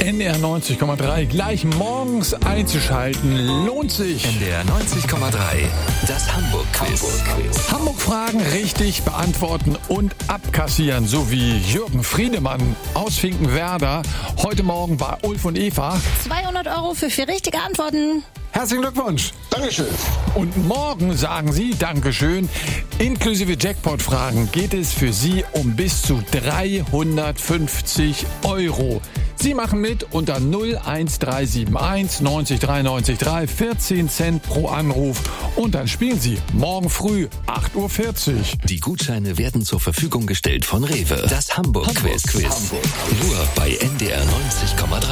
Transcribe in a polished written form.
NDR 90,3. Gleich morgens einzuschalten. Lohnt sich. NDR 90,3. Das Hamburg-Quiz. Hamburg-Fragen richtig beantworten und abkassieren. So wie Jürgen Friedemann aus Finkenwerder. Heute Morgen bei Ulf und Eva. 200 € für 4 richtige Antworten. Herzlichen Glückwunsch. Dankeschön. Und morgen sagen Sie Dankeschön. Inklusive Jackpot-Fragen geht es für Sie um bis zu 350 €. Sie machen mit unter 01371 90 93 3, 14 Cent pro Anruf. Und dann spielen Sie morgen früh 8:40 Uhr. Die Gutscheine werden zur Verfügung gestellt von Rewe. Das Hamburg-Quiz. Nur bei NDR 90,3.